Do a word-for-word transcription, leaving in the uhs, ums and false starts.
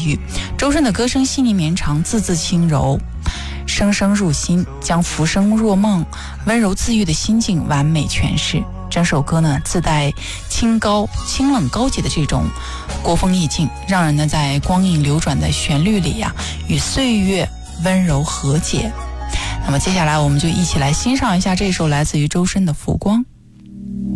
喻。周深的歌声细腻绵长，字字轻柔，声声入心，将浮生若梦、温柔自愈的心境完美诠释。整首歌呢自带清高、清冷、高洁的这种国风意境，让人呢在光影流转的旋律里呀、啊，与岁月温柔和解。那么接下来我们就一起来欣赏一下这首来自于周深的《浮光》。